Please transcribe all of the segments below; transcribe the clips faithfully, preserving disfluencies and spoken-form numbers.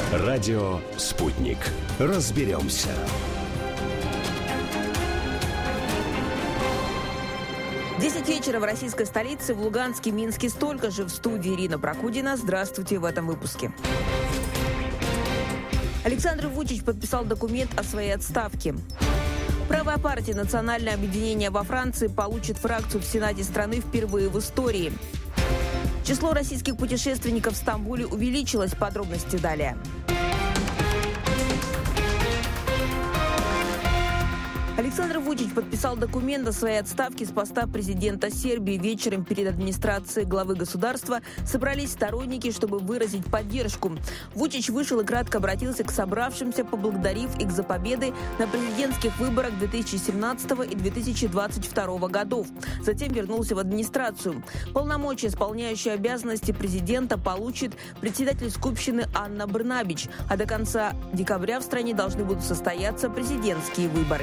Радио «Спутник». Разберемся. десять вечера в российской столице, в Луганске, Минске. Столько же. В студии Ирина Прокудина. Здравствуйте в этом выпуске. Александр Вучич подписал документ о своей отставке. Правая партия «Национальное объединение» во Франции получит фракцию в Сенате страны впервые в истории. Число российских путешественников в Стамбуле увеличилось. Подробности далее. Александр Вучич подписал документ о своей отставке с поста президента Сербии. Вечером перед администрацией главы государства собрались сторонники, чтобы выразить поддержку. Вучич вышел и кратко обратился к собравшимся, поблагодарив их за победы на президентских выборах две тысячи семнадцатого и две тысячи двадцать второго годов. Затем вернулся в администрацию. Полномочия, исполняющие обязанности президента, получит председатель Скупщины Анна Брнабич. А до конца декабря в стране должны будут состояться президентские выборы.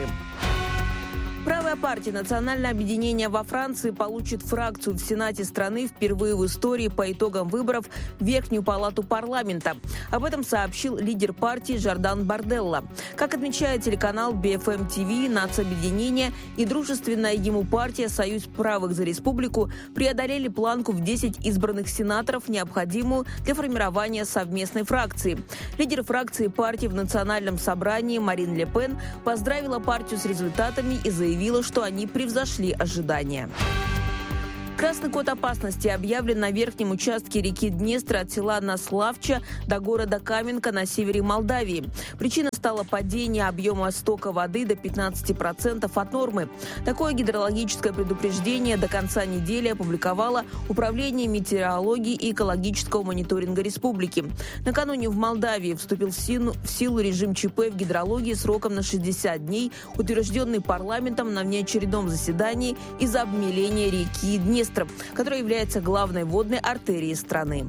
Правая партия «Национальное объединение» во Франции получит фракцию в Сенате страны впервые в истории по итогам выборов в Верхнюю палату парламента. Об этом сообщил лидер партии Жордан Барделла. Как отмечает телеканал би эф эм ти ви, нацобъединение и дружественная ему партия «Союз правых за республику» преодолели планку в десять избранных сенаторов, необходимую для формирования совместной фракции. Лидер фракции партии в Национальном собрании Марин Ле Пен поздравила партию с результатами и заявила, что они превзошли ожидания. Красный код опасности объявлен на верхнем участке реки Днестр от села Наславча до города Каменка на севере Молдавии. Причиной стало падение объема стока воды до пятнадцати процентов от нормы. Такое гидрологическое предупреждение до конца недели опубликовало Управление метеорологии и экологического мониторинга республики. Накануне в Молдавии вступил в силу, в силу режим ЧП в гидрологии сроком на шестьдесят дней, утвержденный парламентом на внеочередном заседании из-за обмеления реки Днестр, которая является главной водной артерией страны.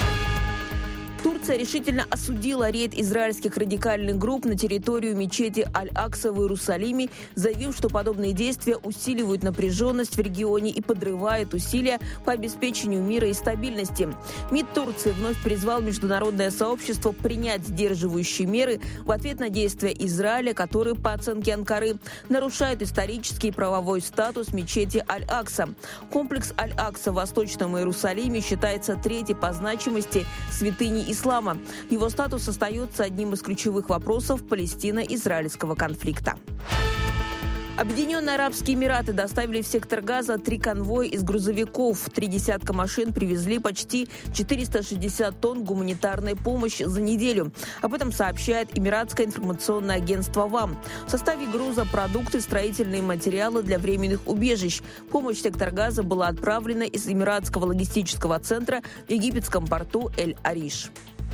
Турция решительно осудила рейд израильских радикальных групп на территорию мечети Аль-Акса в Иерусалиме, заявив, что подобные действия усиливают напряженность в регионе и подрывают усилия по обеспечению мира и стабильности. МИД Турции вновь призвал международное сообщество принять сдерживающие меры в ответ на действия Израиля, которые, по оценке Анкары, нарушают исторический и правовой статус мечети Аль-Акса. Комплекс Аль-Акса в Восточном Иерусалиме считается третьей по значимости святыней ислама. Его статус остается одним из ключевых вопросов палестино-израильского конфликта. Объединенные Арабские Эмираты доставили в сектор Газа три конвоя из грузовиков. Три десятка машин привезли почти четыреста шестьдесят тонн гуманитарной помощи за неделю. Об этом сообщает Эмиратское информационное агентство ВАМ. В составе груза продукты, строительные материалы для временных убежищ. Помощь в сектор Газа была отправлена из Эмиратского логистического центра в египетском порту Эль-Ариш.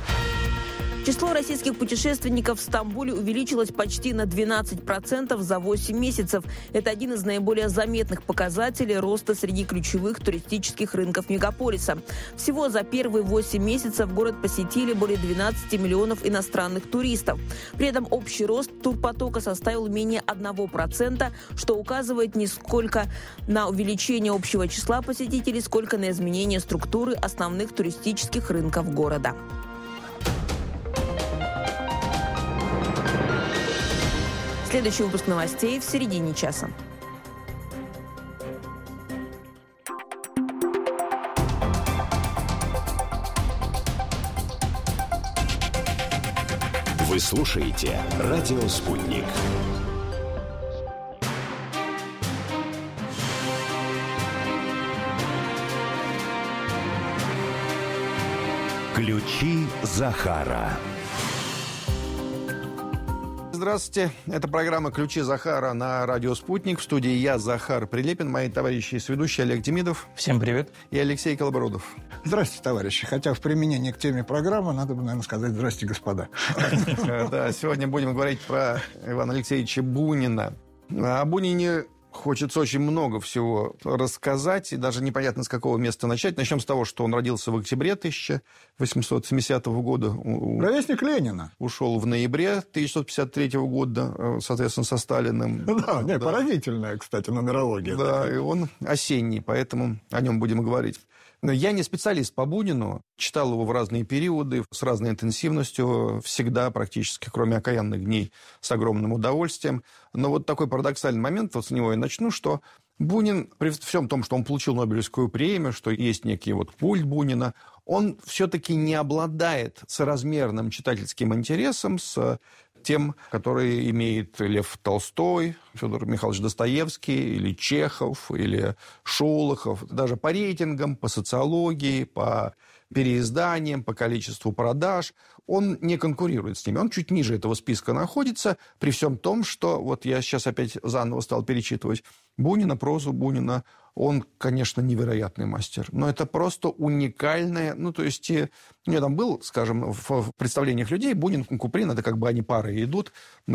Число российских путешественников в Стамбуле увеличилось почти на двенадцать процентов за восемь месяцев. Это один из наиболее заметных показателей роста среди ключевых туристических рынков мегаполиса. Всего за первые восемь месяцев город посетили более двенадцати миллионов иностранных туристов. При этом общий рост турпотока составил менее одного процента, что указывает не сколько на увеличение общего числа посетителей, сколько на изменение структуры основных туристических рынков города. Следующий выпуск новостей в середине часа. Вы слушаете «Радио Спутник». Ключи Захара. Здравствуйте. Это программа «Ключи Захара» на радио «Спутник». В студии я, Захар Прилепин, мои товарищи и сведущие Олег Демидов. Всем привет. И Алексей Колобородов. Здравствуйте, товарищи. Хотя в применении к теме программы надо бы, наверное, сказать «Здравствуйте, господа». Да, сегодня будем говорить про Ивана Алексеевича Бунина. О Бунине хочется очень много всего рассказать, и даже непонятно, с какого места начать. Начнем с того, что он родился в октябре тысяча восемьсот семидесятого года. Ровесник Ленина. Ушел в ноябре тысяча девятьсот пятьдесят третьего года, соответственно, со Сталиным. Да, не, да. Поразительная, кстати, нумерология. Да, такая. И он осенний, поэтому о нем будем говорить. Я не специалист по Бунину, читал его в разные периоды, с разной интенсивностью, всегда практически, кроме «Окаянных дней», с огромным удовольствием. Но вот такой парадоксальный момент, вот с него и начну, что Бунин, при всем том, что он получил Нобелевскую премию, что есть некий вот культ Бунина, он все-таки не обладает соразмерным читательским интересом с тем, который имеет Лев Толстой, Федор Михайлович Достоевский, или Чехов, или Шолохов. Даже по рейтингам, по социологии, по переизданиям, по количеству продаж. Он не конкурирует с ними. Он чуть ниже этого списка находится, при всем том, что, вот я сейчас опять заново стал перечитывать Бунина, прозу Бунина, он, конечно, невероятный мастер. Но это просто уникальное... Ну, то есть, у меня там был, скажем, в представлениях людей Бунин, Куприн, это как бы они парой идут.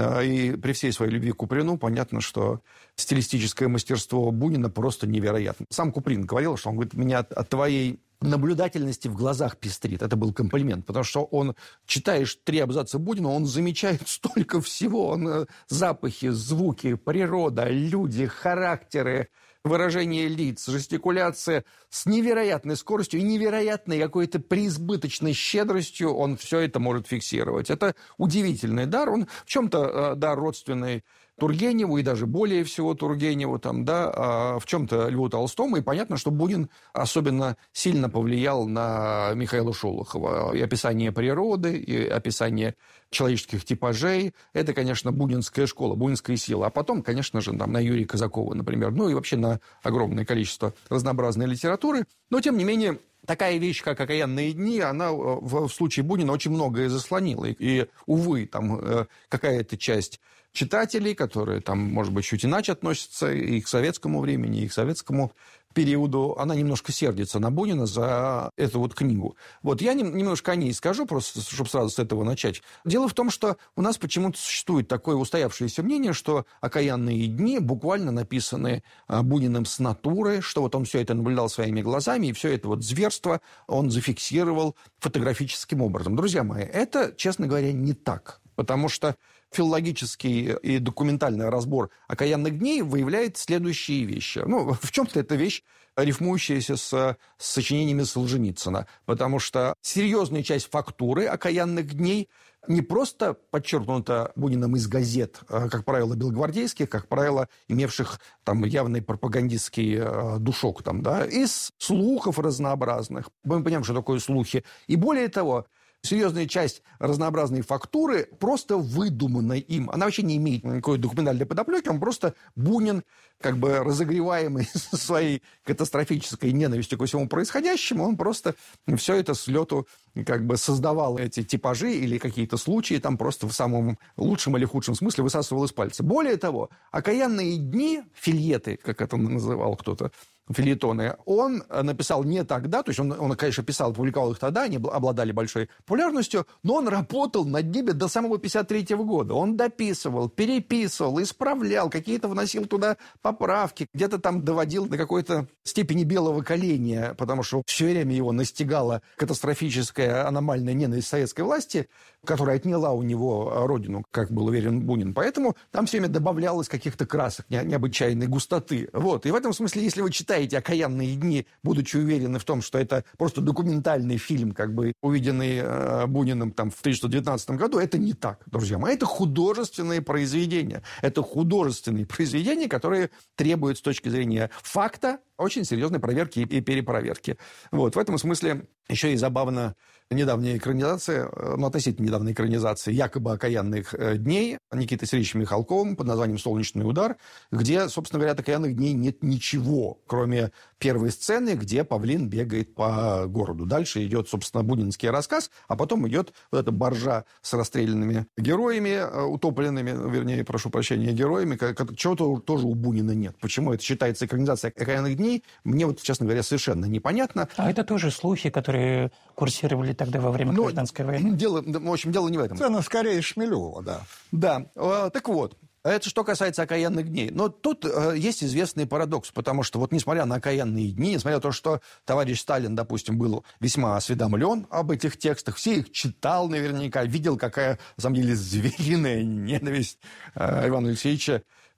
И при всей своей любви к Куприну понятно, что стилистическое мастерство Бунина просто невероятно. Сам Куприн говорил, что он говорит, меня от, от твоей наблюдательности в глазах пестрит. Это был комплимент, потому что он, читаешь три абзаца Бунина, он замечает столько всего. Он, запахи, звуки, природа, люди, характеры, выражение лиц, жестикуляция с невероятной скоростью и невероятной какой-то преизбыточной щедростью он все это может фиксировать. Это удивительный дар. Он в чем-то дар родственный Тургеневу и даже более всего Тургеневу, там, да, а в чем-то Льву Толстому. И понятно, что Бунин особенно сильно повлиял на Михаила Шолохова. И описание природы, и описание человеческих типажей. Это, конечно, бунинская школа, бунинская сила. А потом, конечно же, там, на Юрия Казакова, например. Ну и вообще на огромное количество разнообразной литературы. Но, тем не менее, такая вещь, как «Окаянные дни», она в случае Бунина очень многое заслонила. И, увы, там какая-то часть читателей, которые там, может быть, чуть иначе относятся и к советскому времени, и к советскому периоду, она немножко сердится на Бунина за эту вот книгу. Вот я немножко о ней скажу, просто чтобы сразу с этого начать. Дело в том, что у нас почему-то существует такое устоявшееся мнение, что «Окаянные дни» буквально написаны Буниным с натуры, что вот он все это наблюдал своими глазами, и все это вот зверство он зафиксировал фотографическим образом. Друзья мои, это, честно говоря, не так, потому что филологический и документальный разбор «Окаянных дней» выявляет следующие вещи. Ну, в чем-то это вещь, рифмующаяся с, с сочинениями Солженицына, потому что серьезная часть фактуры «Окаянных дней» не просто подчеркнута Буниным из газет, как правило, белогвардейских, как правило, имевших там явный пропагандистский э, душок, там, да, из слухов разнообразных. Мы понимаем, что такое слухи. И более того, серьезная часть разнообразной фактуры просто выдумана им. Она вообще не имеет никакой документальной подоплеки. Он просто Бунин, как бы разогреваемый своей катастрофической ненавистью ко всему происходящему, он просто все это с лету как бы создавал эти типажи или какие-то случаи, там просто в самом лучшем или худшем смысле высасывал из пальца. Более того, «Окаянные дни», фильеты, как это называл кто-то, фельетоны, он написал не тогда, то есть он, он, конечно, писал, публиковал их тогда, они обладали большой популярностью, но он работал над ними до самого пятьдесят третьего года. Он дописывал, переписывал, исправлял, какие-то вносил туда поправки, где-то там доводил до какой-то степени белого коленя, потому что все время его настигала катастрофическая аномальная ненависть советской власти, которая отняла у него родину, как был уверен Бунин. Поэтому там все время добавлялось каких-то красок, не, необычайной густоты. Вот. И в этом смысле, если вы читаете «Окаянные дни», будучи уверены в том, что это просто документальный фильм, как бы увиденный э, Буниным там, в тысяча девятьсот девятнадцатом году, это не так, друзья мои. Это художественные произведения. Это художественные произведения, которые требуют с точки зрения факта очень серьезной проверки и перепроверки. Вот. В этом смысле еще и забавно недавняя экранизация, ну, относительно недавняя экранизация якобы «Окаянных дней» Никитой Сергеевичем Михалковым под названием «Солнечный удар», где, собственно говоря, от «Окаянных дней» нет ничего, кроме первой сцены, где павлин бегает по городу. Дальше идет, собственно, бунинский рассказ, а потом идет вот эта баржа с расстрелянными героями, утопленными, вернее, прошу прощения, героями, чего-то тоже у Бунина нет. Почему это считается экранизацией «Окаянных дней», мне вот, честно говоря, совершенно непонятно. А это тоже слухи, которые курсировали тогда во время Но гражданской войны? Дело, в общем, дело не в этом. Цена скорее Шмелева, да. Да, э, так вот. Это что касается «Окаянных дней». Но тут э, есть известный парадокс, потому что вот несмотря на «Окаянные дни», несмотря на то, что товарищ Сталин, допустим, был весьма осведомлен об этих текстах, все их читал наверняка, видел, какая, на самом деле, звериная ненависть э, Ивана Алексеевича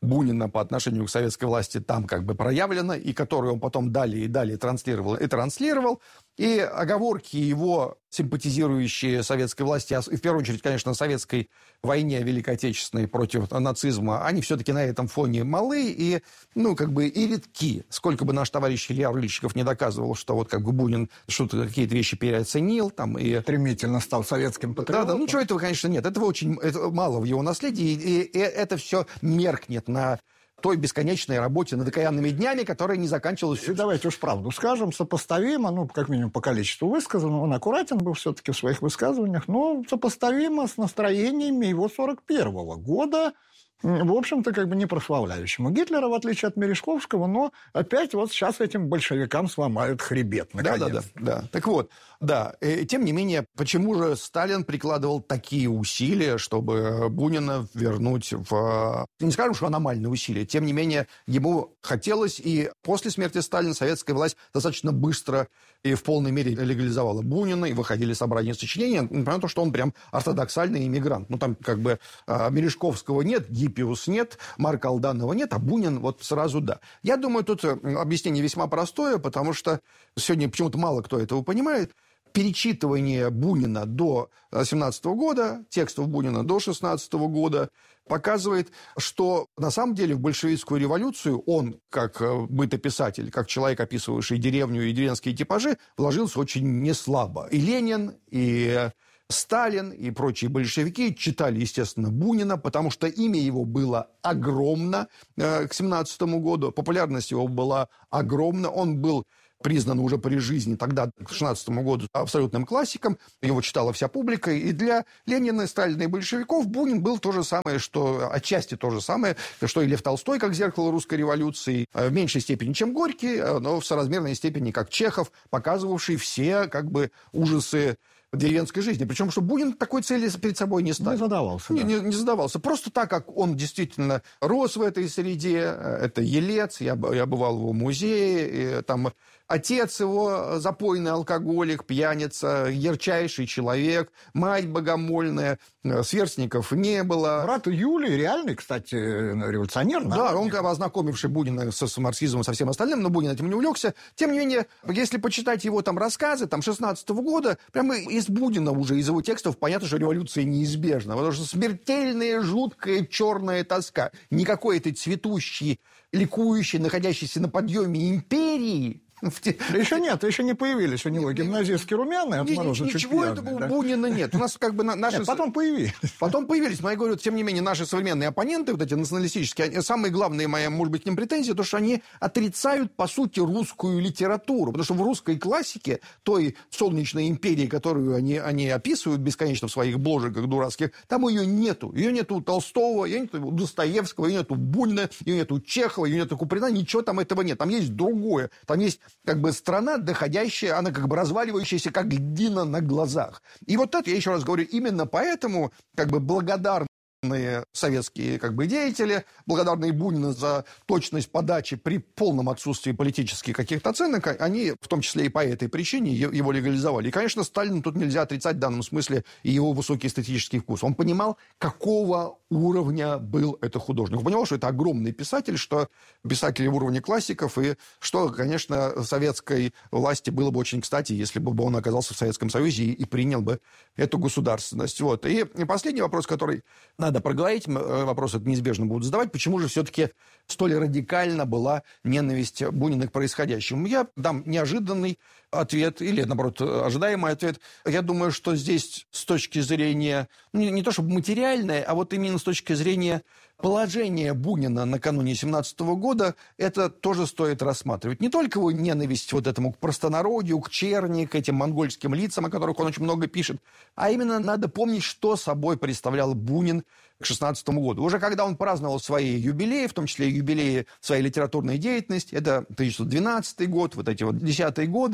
Бунина по отношению к советской власти там как бы проявлена, и которую он потом далее и далее транслировал и транслировал. И оговорки его, симпатизирующие советской власти, и в первую очередь, конечно, советской войне Великой Отечественной против нацизма, они все-таки на этом фоне малы и, ну, как бы и редки. Сколько бы наш товарищ Илья Рыльщиков не доказывал, что вот как бы Бунин что-то, какие-то вещи переоценил. Там, и... Стремительно стал советским патриотом. Да, да, ну, ничего этого, конечно, нет. Этого очень это мало в его наследии, и, и это все меркнет на той бесконечной работе над окаянными днями, которая не заканчивалась. И давайте уж правду скажем, сопоставимо, ну, как минимум по количеству высказанного, он аккуратен был все-таки в своих высказываниях, но сопоставимо с настроениями его сорок первого года, в общем-то, как бы не прославляющему Гитлера, в отличие от Мережковского, но опять вот сейчас этим большевикам сломают хребет, наконец. Да, да, да, да. Так вот, да, и, тем не менее, почему же Сталин прикладывал такие усилия, чтобы Бунина вернуть в... Не скажем, что аномальные усилия, тем не менее, ему хотелось, и после смерти Сталина советская власть достаточно быстро и в полной мере легализовала Бунина, и выходили собрания сочинения, несмотря на то, что он прям ортодоксальный иммигрант. Ну, там как бы Мережковского нет, Гиппиус нет, Марка Алданова нет, а Бунин вот сразу да. Я думаю, тут объяснение весьма простое, потому что сегодня почему-то мало кто этого понимает. Перечитывание Бунина до семнадцатого года, текстов Бунина до шестнадцатого года показывает, что на самом деле в большевистскую революцию он, как бытописатель, как человек, описывающий деревню и деревенские типажи, вложился очень неслабо. И Ленин, и Сталин, и прочие большевики читали, естественно, Бунина, потому что имя его было огромно э, к семнадцатому году, популярность его была огромна, он был признан уже при жизни тогда, к шестнадцатому году, абсолютным классиком. Его читала вся публика. И для Ленина, Сталина и большевиков Бунин был то же самое, что отчасти то же самое, что и Лев Толстой, как зеркало русской революции, в меньшей степени, чем Горький, но в соразмерной степени, как Чехов, показывавший все как бы ужасы деревенской жизни. Причем, что Бунин такой цели перед собой не ставил. Не задавался. Не, да. не, не задавался. Просто так, как он действительно рос в этой среде. Это Елец, я, я бывал в его музее, и, там отец его запойный алкоголик, пьяница, ярчайший человек, мать богомольная, сверстников не было. Брат Юлий реальный, кстати, революционер. Да, он, как бы, ознакомивший Бунина с, с марксизмом, со всем остальным, но Бунин этим не увлекся. Тем не менее, если почитать его там рассказы, там, шестнадцатого года, прямо из Бунина уже, из его текстов, понятно, что революция неизбежна, потому что смертельная, жуткая, черная тоска. Никакой этой цветущей, ликующей, находящейся на подъеме империи. Да еще нет, еще не появились у него гимназистские румяные от мороза чуть Ничего пьяные, этого да? у Бунина нет. У нас как бы наши... Нет, потом появились. Потом появились. Но я говорю, тем не менее, наши современные оппоненты, вот эти националистические, они, самые главные мои, может быть, к ним претензии, то, что они отрицают, по сути, русскую литературу. Потому что в русской классике, той солнечной империи, которую они, они описывают бесконечно в своих бложиках дурацких, там ее нету. Ее нету у Толстого, ее нету у Достоевского, ее нету у Бунина, ее нету у Чехова, ее нету у Куприна. Ничего там этого нет. Там есть другое. Там есть как бы страна, доходящая, она как бы разваливающаяся, как льдина на глазах. И вот это, я еще раз говорю, именно поэтому как бы благодарны советские как бы деятели, благодарные Бунину за точность подачи при полном отсутствии политических каких-то оценок, они, в том числе и по этой причине, его легализовали. И, конечно, Сталину тут нельзя отрицать в данном смысле и его высокий эстетический вкус. Он понимал, какого уровня был это художник. Он понимал, что это огромный писатель, что писатель уровня классиков, и что, конечно, советской власти было бы очень кстати, если бы он оказался в Советском Союзе и, и принял бы эту государственность. Вот. И, и последний вопрос, который надо проговорить, вопрос это неизбежно будут задавать, почему же все-таки столь радикально была ненависть Бунина к происходящему. Я дам неожиданный ответ, или, наоборот, ожидаемый ответ. Я думаю, что здесь с точки зрения, не, не то чтобы материальное, а вот именно с точки зрения положения Бунина накануне семнадцатого года, это тоже стоит рассматривать. Не только его ненависть вот этому к простонародью, к черни, к этим монгольским лицам, о которых он очень много пишет, а именно надо помнить, что собой представлял Бунин к шестнадцатому году. Уже когда он праздновал свои юбилеи, в том числе и юбилеи своей литературной деятельности, это тысяча девятьсот двенадцатый год, вот эти вот десятые годы,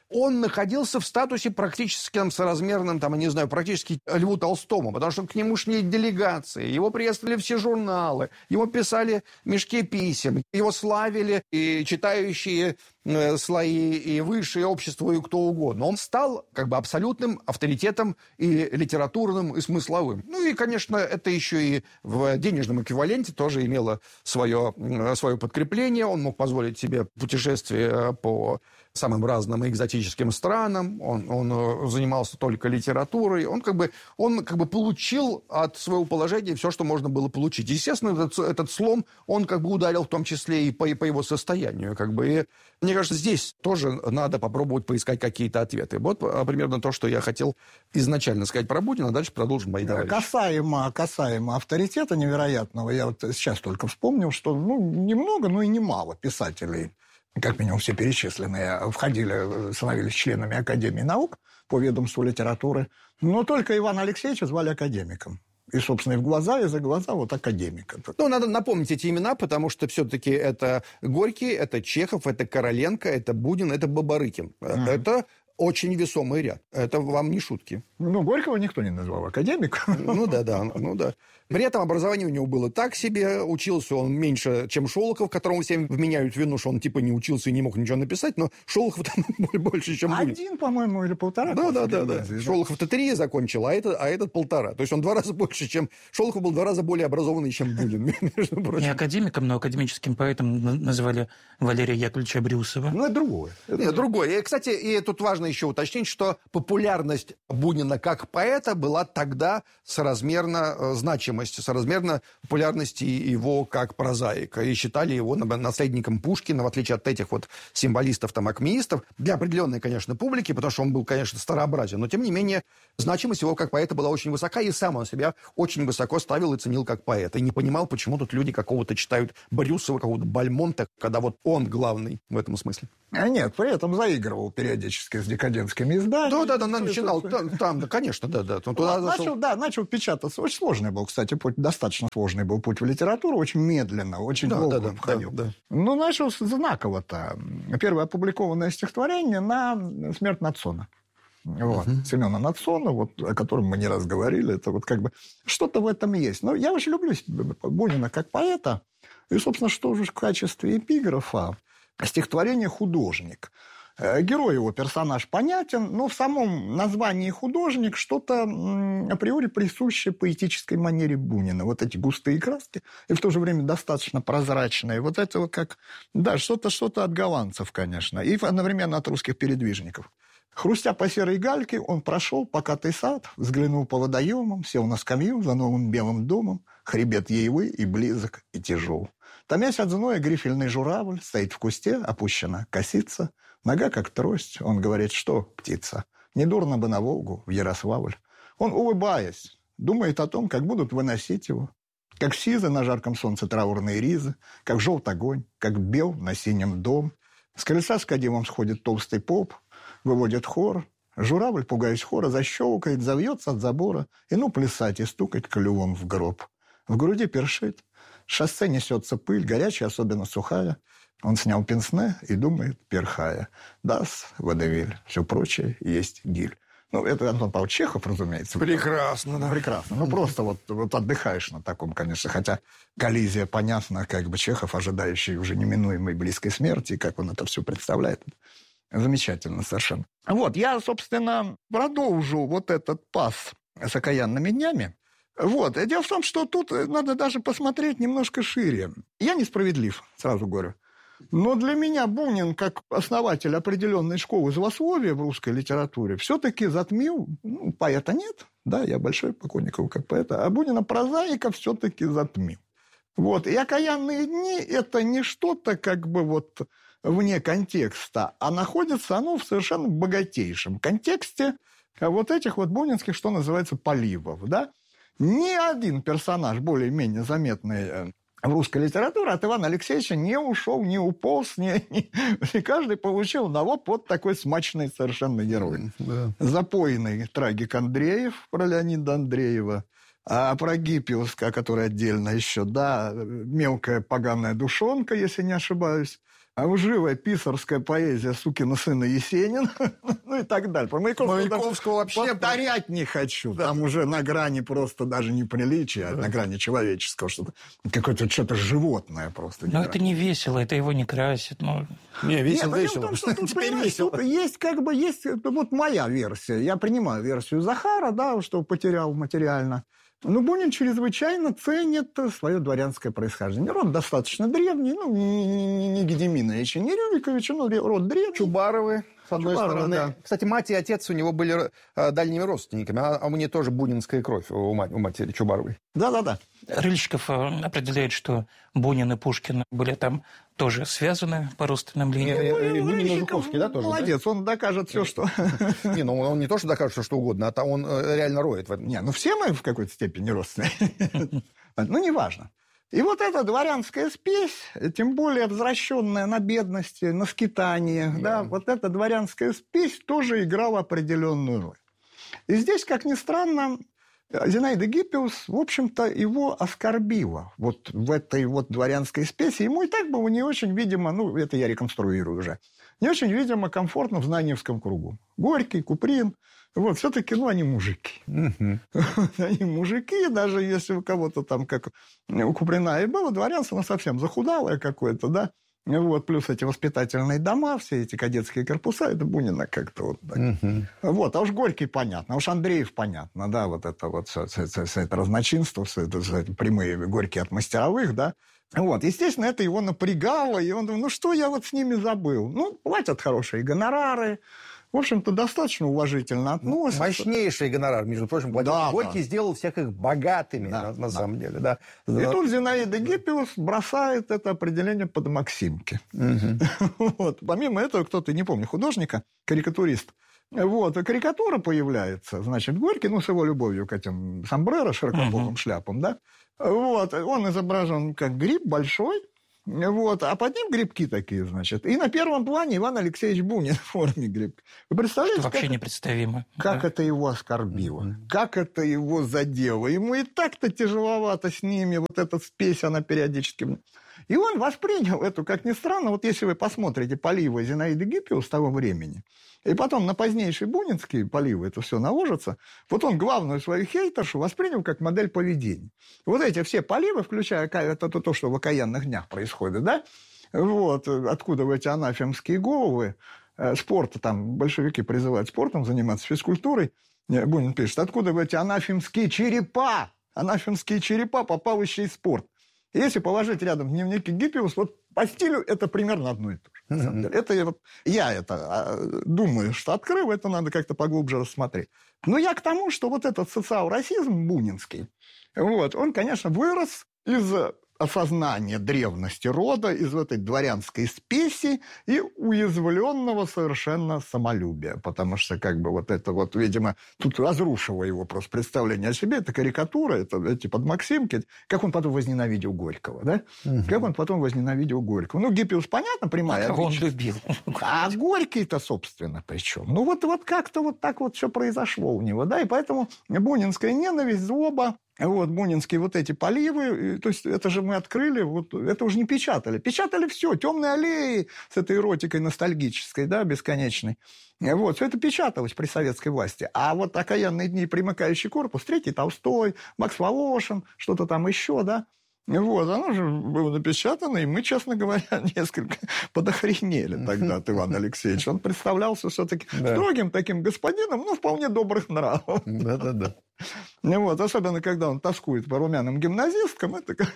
он находился в статусе практически там, соразмерном, там, я не знаю, практически Льву Толстому, потому что к нему шли делегации, его приветствовали все журналы, ему писали мешки писем, его славили и читающие э, слои, и высшее общество, и кто угодно. Он стал как бы абсолютным авторитетом и литературным, и смысловым. Ну и, конечно, это еще и в денежном эквиваленте тоже имело свое, свое подкрепление. Он мог позволить себе путешествия по самым разным экзотическим странам. Он, он занимался только литературой. Он как бы, он как бы получил от своего положения все, что можно было получить. Естественно, этот, этот слом, он как бы ударил в том числе и по, и по его состоянию. Как бы. И мне кажется, здесь тоже надо попробовать поискать какие-то ответы. Вот примерно то, что я хотел изначально сказать про Бунина, а дальше продолжим мои товарищи. Касаемо, касаемо авторитета невероятного, я вот сейчас только вспомнил, что ну, немного, но и немало писателей, как минимум все перечисленные, входили, становились членами Академии наук по ведомству литературы, но только Ивана Алексеевича звали академиком. И, собственно, и в глаза, и за глаза вот академика. Ну, надо напомнить эти имена, потому что все-таки это Горький, это Чехов, это Короленко, это Бунин, это Бабарыкин. Mm-hmm. Это очень весомый ряд. Это вам не шутки. Ну, Горького никто не назвал академиком. Ну, да, да, ну, да. При этом образование у него было так себе. Учился он меньше, чем Шолохов, которому всем вменяют вину, что он типа не учился и не мог ничего написать, но Шолохов там больше, чем Бунин. Один, по-моему, или полтора. Да, да, да, да. Шолохов-то три закончил, а этот, а этот полтора. То есть он два раза больше, чем... Шолохов был два раза более образованный, чем Бунин, между прочим. Не академиком, но академическим поэтом называли Валерия Яковлевича Брюсова. Ну, это другое. Это Нет, другое. И, кстати, и тут важно еще уточнить, что популярность Бунина как поэта была тогда соразмерно значимости, соразмерно популярности его как прозаика. И считали его наследником Пушкина, в отличие от этих вот символистов, там, акмеистов, для определенной, конечно, публики, потому что он был, конечно, старообразен, но, тем не менее, значимость его как поэта была очень высока, и сам он себя очень высоко ставил и ценил как поэта. И не понимал, почему тут люди какого-то читают Брюсова, какого-то Бальмонта, когда вот он главный в этом смысле. А нет, при этом заигрывал периодически с декадентскими изданиями. Да, да, да, начинал там, там да, конечно, да, да. Туда начал, зашел... Да, начал печататься. Очень сложный был, кстати, путь, достаточно сложный был путь в литературу, очень медленно, очень да, долго да, входил. Да, да. Ну, начал знаково-то. Первое опубликованное стихотворение на «Смерть Нацона». Вот. Uh-huh. Семена Нацона, вот, о котором мы не раз говорили, это вот как бы что-то в этом есть. Но я очень люблю Бунина как поэта. И, собственно, что же в качестве эпиграфа? Стихотворение «Художник». Герой его, персонаж понятен, но в самом названии «художник» что-то априори присуще поэтической манере Бунина. Вот эти густые краски и в то же время достаточно прозрачные. Вот это вот как... Да, что-то, что-то от голландцев, конечно, и одновременно от русских передвижников. Хрустя по серой гальке, он прошел покатый сад, взглянул по водоемам, сел на скамью за новым белым домом, хребет Яйвы и близок, и тяжел. Томясь от зноя, грифельный журавль стоит в кусте, опущена косица, нога как трость. Он говорит, что, птица, недурно бы на Волгу, в Ярославль. Он, улыбаясь, думает о том, как будут выносить его, как сизы на жарком солнце траурные ризы, как желт огонь, как бел на синем дом. С колеса с кадилом сходит толстый поп, выводит хор. Журавль, пугаясь хора, защелкает, завьется от забора, и ну плясать и стукать клювом в гроб. В груди першит. С шоссе несется пыль, горячая, особенно сухая. Он снял пенсне и думает, перхая. Дас, водевиль, все прочее есть гиль. Ну, это Антон Павлович Чехов, разумеется. Прекрасно, да. Прекрасно. Ну, просто вот, вот отдыхаешь на таком, конечно. Хотя коллизия понятна, как бы Чехов, ожидающий уже неминуемой близкой смерти, как он это все представляет. Замечательно совершенно. Вот, я, собственно, продолжу вот этот пас с окаянными днями. Вот. Дело в том, что тут надо даже посмотреть немножко шире. Я несправедлив, сразу говорю. Но для меня Бунин, как основатель определенной школы злословия в русской литературе, все-таки затмил... Ну, поэта нет, да, я большой поклонник его как поэта, а Бунина прозаика все-таки затмил. Вот. И «Окаянные дни» — это не что-то как бы вот вне контекста, а находится оно в совершенно богатейшем контексте вот этих вот бунинских, что называется, поливов, да. Ни один персонаж более-менее заметный в русской литературе от Ивана Алексеевича не ушел, не уполз, не, не, и каждый получил одного вот такой смачный совершенно герой. Да. Запойный трагик Андреев про Леонида Андреева, а про Гиппиуса, который отдельно еще, да, мелкая поганая душонка, если не ошибаюсь, живая писарская поэзия сукина сына Есенина, ну и так далее. Про Маяковского, Маяковского вообще повторять не хочу. Да. Там уже на грани просто даже неприличия, да. На грани человеческого, что-то какое-то что-то животное просто. Но это не весело, это его не красит. Но... Не, весело, Нет, весело. Том, что тут, весело. Тут есть как бы, есть вот моя версия. Я принимаю версию Захара, да, что потерял материально. Но Бунин чрезвычайно ценит свое дворянское происхождение. Род достаточно древний, ну, не, не Гедеминовича, не Рюриковича, но род древний. Чубаровы, с одной Чубаровы, стороны. Да. Кстати, мать и отец у него были э, дальними родственниками, а, а у нее тоже бунинская кровь у, мать, у матери Чубаровой. Да-да-да. Рыльщиков определяет, что Бунин и Пушкин были там тоже связаны по родственным линиям. И Бунин и Жуковский, да, тоже? Молодец, да? Он докажет все, что... Не, ну он не то, что докажет все, что угодно, а он реально роет в этом. Не, ну все мы в какой-то степени родственники. Ну, неважно. И вот эта дворянская спесь, тем более возвращенная на бедности, на скитаниях, yeah. да, вот эта дворянская спесь тоже играла определенную роль. И здесь, как ни странно, Зинаида Гиппиус, в общем-то, его оскорбила вот в этой вот дворянской спеси. Ему и так было не очень, видимо, ну, это я реконструирую уже, не очень, видимо, комфортно в Знаниевском кругу. Горький, Куприн, вот, все-таки, ну, они мужики. Uh-huh. Они мужики, даже если у кого-то там, как у Куприна и было, дворянство, оно совсем захудалое какое-то, да, вот, плюс эти воспитательные дома, все эти кадетские корпуса, это Бунина как-то вот так. Uh-huh. Вот, а уж Горький понятно, а уж Андреев понятно, да, вот это вот, все, все, все, все это разночинство, все это, все это прямые Горькие от мастеровых, да. Вот, естественно, это его напрягало, и он думал, ну, что я вот с ними забыл? Ну, платят хорошие гонорары, в общем-то, достаточно уважительно относятся. Мощнейший гонорар, между прочим, да, Горький да. сделал всех их богатыми, да, на, на да. самом деле. Да. И тут Зинаида Гиппиус бросает это определение под Максимки. Угу. Вот. Помимо этого, кто-то, не помню, художника, карикатурист, вот, карикатура появляется, значит, Горький, ну, с его любовью к этим сомбреро, широкополым uh-huh. шляпам, да, вот, он изображен как гриб большой, вот, а под ним грибки такие, значит, и на первом плане Иван Алексеевич Бунин в форме грибка. Вы представляете, что вообще как, непредставимо. Как да. это его оскорбило, uh-huh. как это его задело. Ему и так-то тяжеловато с ними, вот эта спесь, она периодически... И он воспринял эту, как ни странно, вот если вы посмотрите поливы Зинаиды Гиппиус того времени, и потом на позднейшие бунинские поливы это все наложится, вот он главную свою хейтершу воспринял как модель поведения. Вот эти все поливы, включая это то, что в окаянных днях происходит, да, вот, откуда в эти анафемские головы, спорта, там большевики призывают спортом заниматься, физкультурой, Бунин пишет, откуда в эти анафемские черепа, анафемские черепа попал еще и спорт. Если положить рядом дневники Гиппиус, вот по стилю это примерно одно и то же. На самом деле. Это я, вот, я это думаю, что открыл, это надо как-то поглубже рассмотреть. Но я к тому, что вот этот социал-расизм бунинский, вот, он, конечно, вырос из осознания древности рода, из этой дворянской спеси и уязвленного совершенно самолюбия. Потому что, как бы, вот это вот, видимо, тут разрушило его просто представление о себе. Это карикатура, это эти подмаксимки. Как он потом возненавидел Горького, да? Угу. Как он потом возненавидел Горького. Ну, Гиппиус, понятно, прямая. А кого он любил? А Горький-то, собственно, причем. Ну, вот, вот как-то вот так вот все произошло у него, да? И поэтому бунинская ненависть, злоба, вот, бунинские вот эти поливы, то есть это же мы открыли, вот, это уже не печатали. Печатали все, «Темные аллеи» с этой эротикой ностальгической, да, бесконечной. Вот, все это печаталось при советской власти. А вот «Окаянные дни», «Примыкающий корпус», «Третий Толстой», Макс Волошин, что-то там еще, да. Вот, оно же было напечатано, и мы, честно говоря, несколько подохренели тогда от Ивана Алексеевича. Он представлялся все-таки да. строгим таким господином, ну, вполне добрых нравов. Да-да-да. Вот, особенно, когда он тоскует по румяным гимназисткам, это как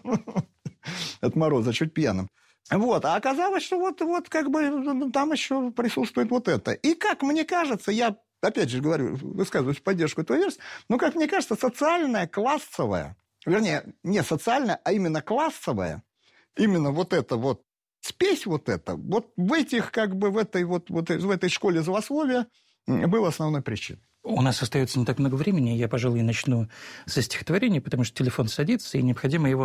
от мороза чуть пьяным. Вот, а оказалось, что вот, вот как бы там еще присутствует вот это. И, как мне кажется, я, опять же говорю, высказываюсь в поддержку этой версии, но, как мне кажется, социальная, классовая, вернее, не социальная, а именно классовая, именно вот это вот, спесь вот это, вот в этих, как бы, в этой вот, вот в этой школе злословия была основной причиной. У нас остается не так много времени, я, пожалуй, начну со стихотворения, потому что телефон садится, и необходимо его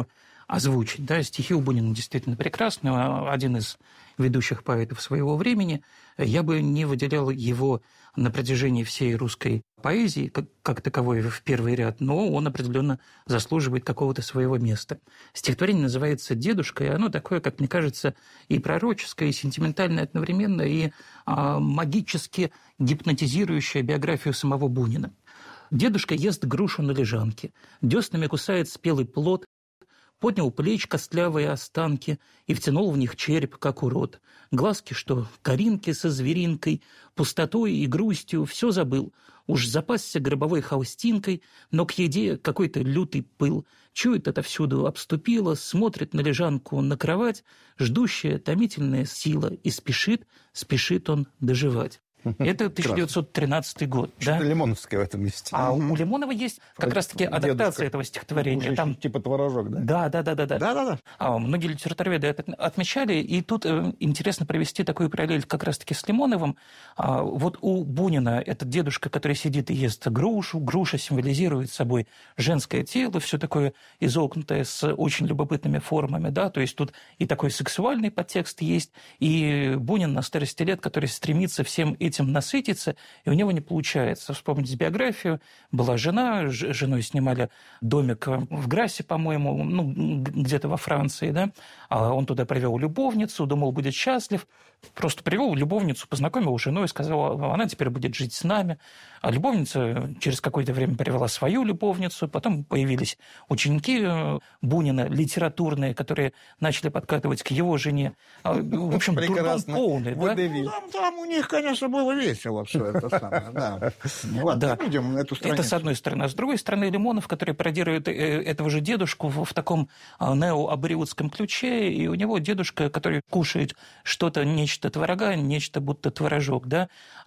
озвучить. Да? Стихи у Бунина действительно прекрасны, один из ведущих поэтов своего времени. Я бы не выделял его на протяжении всей русской поэзии, как, как таковой, в первый ряд, но он определенно заслуживает какого-то своего места. Стихотворение называется «Дедушка», и оно такое, как мне кажется, и пророческое, и сентиментальное одновременно, и а, магически гипнотизирующее биографию самого Бунина. Дедушка ест грушу на лежанке, деснами кусает спелый плод, поднял плеч костлявые останки и втянул в них череп, как урод. Глазки, что коринки со зверинкой, пустотой и грустью, все забыл. Уж запасся гробовой холстинкой, но к еде какой-то лютый пыл. Чует отовсюду, обступила, смотрит на лежанку, на кровать, ждущая томительная сила, и спешит, спешит он доживать. Это тысяча девятьсот тринадцатый год. Что-то да? Лимоновское в этом месте. А у Лимонова есть как раз-таки адаптация Дедушка. этого стихотворения. Там... Типа творожок, да? Да, да, да, да, да. Да-да-да. А, многие литературоведы это отмечали, и тут э, интересно провести такую параллель как раз-таки с Лимоновым. А, вот у Бунина этот дедушка, который сидит и ест грушу, груша символизирует собой женское тело, все такое изогнутое с очень любопытными формами, да, то есть тут и такой сексуальный подтекст есть, и Бунин на старости лет, который стремится всем этим насытиться, и у него не получается. Вспомните биографию. Была жена, с женой снимали домик в Грассе, по-моему, ну, где-то во Франции, да. А он туда привел любовницу, думал, будет счастлив. Просто привел любовницу, познакомил с женой, сказал, она теперь будет жить с нами. А любовница через какое-то время привела свою любовницу, потом появились ученики Бунина, литературные, которые начали подкатывать к его жене. В общем, дурдом полный. Да? Там, там у них, конечно, было весело все это самое. Да. Ладно, да. будем эту страницу. Это с одной стороны. А с другой стороны, Лимонов, который пародирует этого же дедушку в, в таком неоабориутском ключе, и у него дедушка, который кушает что-то, нечто творога, нечто будто творожок, да,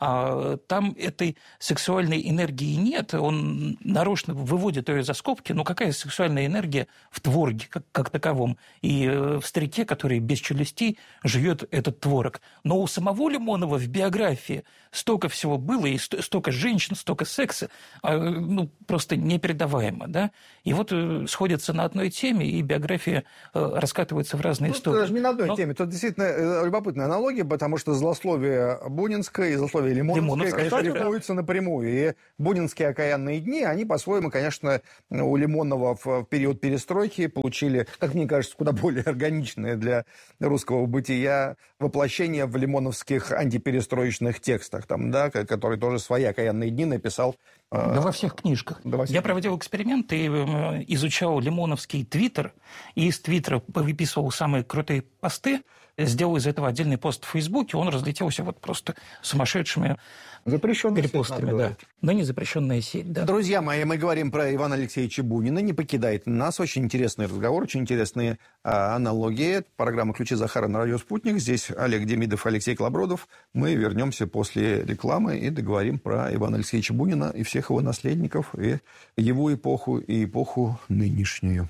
а там этой сексуальной энергии нет, он нарочно выводит ее за скобки, но какая сексуальная энергия в творге как, как таковом, и в старике, который без челюстей жует этот творог. Но у самого Лимонова в биографии столько всего было, и столько женщин, столько секса, ну, просто непередаваемо, да, и вот сходятся на одной теме, и биография раскатывается в разные Тут стороны. даже не на одной Но... теме, тут действительно любопытная аналогия, потому что злословие бунинское и злословие лимоновское, Лимоновское, конечно, да. рифмуются напрямую. И бунинские окаянные дни, они по-своему, конечно, у Лимонова в период перестройки получили, как мне кажется, куда более органичное для русского бытия воплощение в лимоновских антиперестроечных текстах, там, да, который тоже свои окаянные дни написал. Да во всех книжках. Да во всех Я проводил эксперимент и изучал лимоновский твиттер, и из твиттера выписывал самые крутые посты, сделал из этого отдельный пост в Фейсбуке, он разлетелся вот просто сумасшедшими Запрещенная перепостами. сеть, Да. Но не запрещенная сеть. Да. Друзья мои, мы говорим про Ивана Алексеевича Бунина. Не покидайте нас. Очень интересный разговор, очень интересные а, аналогии. Программа «Ключи Захара» на радио «Спутник». Здесь Олег Демидов, Алексей Клобродов. Мы вернемся после рекламы и договорим про Ивана Алексеевича Бунина и всех его наследников, и его эпоху, и эпоху нынешнюю.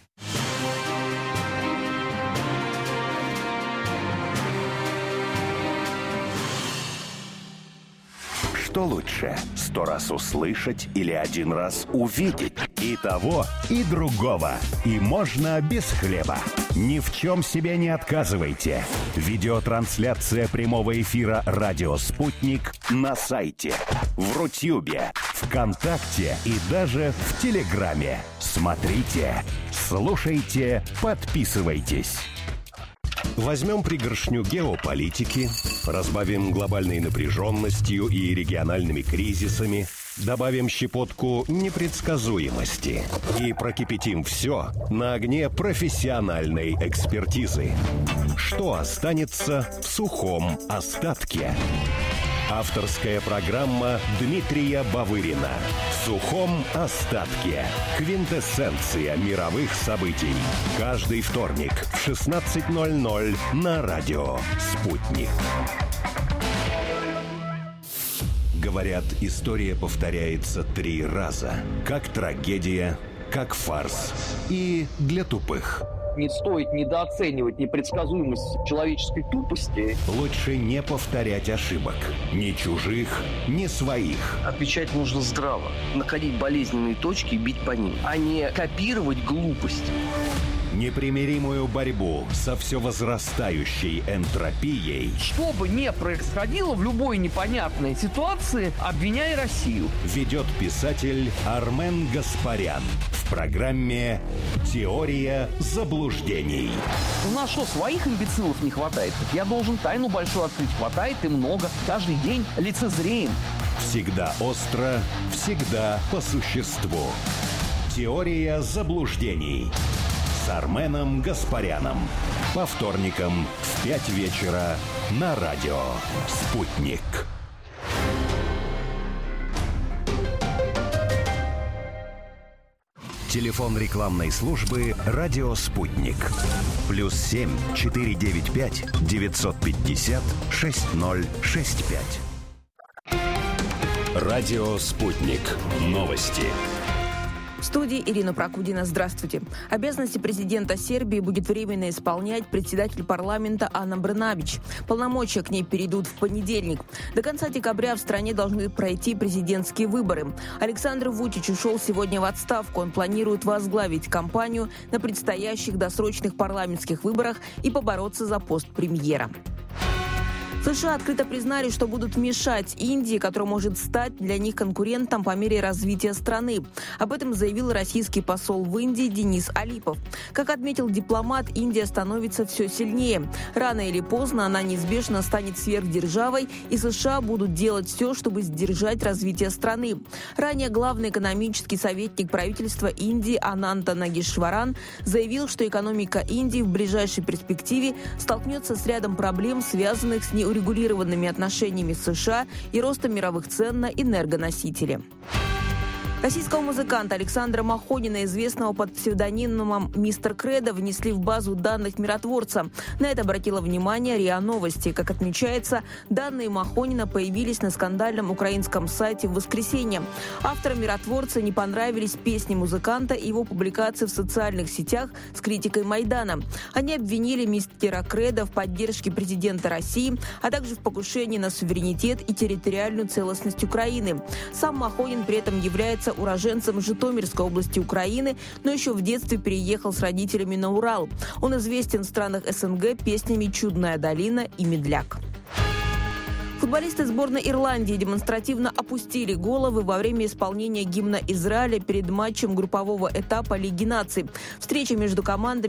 Что лучше, сто раз услышать или один раз увидеть? И того, и другого. И можно без хлеба. Ни в чем себе не отказывайте. Видеотрансляция прямого эфира «Радио Спутник» на сайте, в Рутюбе, ВКонтакте и даже в Телеграме. Смотрите, слушайте, подписывайтесь. Возьмем пригоршню геополитики, разбавим глобальной напряженностью и региональными кризисами, добавим щепотку непредсказуемости и прокипятим все на огне профессиональной экспертизы. Что останется в сухом остатке? Авторская программа Дмитрия Бавырина. В сухом остатке. Квинтэссенция мировых событий. Каждый вторник в шестнадцать ноль ноль на радио «Спутник». Говорят, история повторяется три раза. Как трагедия, как фарс и для тупых. Не стоит недооценивать непредсказуемость человеческой тупости. Лучше не повторять ошибок. Ни чужих, ни своих. Отвечать нужно здраво. Находить болезненные точки и бить по ним, а не копировать глупость. Непримиримую борьбу со все возрастающей энтропией Что бы ни происходило в любой непонятной ситуации, обвиняй Россию. ведет писатель Армен Гаспарян в программе «Теория заблуждений». У нас что, своих имбецилов не хватает? Так я должен тайну большую открыть. Хватает и много. Каждый день лицезреем. Всегда остро, всегда по существу. «Теория заблуждений» с Арменом Гаспаряном. По вторникам в пять вечера на радио «Спутник». Телефон рекламной службы «Радио Спутник». Плюс семь четыре девять пять девятьсот пятьдесят шесть ноль шесть пять. Радио «Спутник». Новости. В студии Ирина Прокудина. Здравствуйте. Обязанности президента Сербии будет временно исполнять председатель парламента Ана Брнаbić. Полномочия к ней перейдут в понедельник. До конца декабря в стране должны пройти президентские выборы. Александр Вучич ушел сегодня в отставку. Он планирует возглавить кампанию на предстоящих досрочных парламентских выборах и побороться за пост премьера. США открыто признали, что будут мешать Индии, которая может стать для них конкурентом по мере развития страны. Об этом заявил российский посол в Индии Денис Алипов. Как отметил дипломат, Индия становится все сильнее. Рано или поздно она неизбежно станет сверхдержавой, и США будут делать все, чтобы сдержать развитие страны. Ранее главный экономический советник правительства Индии Ананта Нагешваран заявил, что экономика Индии в ближайшей перспективе столкнется с рядом проблем, связанных с неурегулированными урегулированными отношениями с США и ростом мировых цен на энергоносители. Российского музыканта Александра Махонина, известного под псевдонимом «Мистер Кредо», внесли в базу данных миротворца. На это обратила внимание РИА Новости. Как отмечается, данные Махонина появились на скандальном украинском сайте в воскресенье. Авторам миротворца не понравились песни музыканта и его публикации в социальных сетях с критикой Майдана. Они обвинили мистера Кредо в поддержке президента России, а также в покушении на суверенитет и территориальную целостность Украины. Сам Махонин при этом является уроженцем Житомирской области Украины, но еще в детстве переехал с родителями на Урал. Он известен в странах СНГ песнями «Чудная долина» и «Медляк». Футболисты сборной Ирландии демонстративно опустили головы во время исполнения гимна Израиля перед матчем группового этапа Лиги наций. Встреча между командами